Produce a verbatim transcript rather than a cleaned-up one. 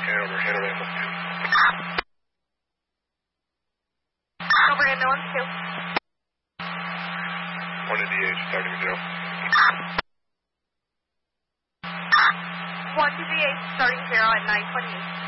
Hanover, Hanover ambulance two. Over ambulance two. One to D H, starting zero. One to D H, starting zero at nine twenty-eight.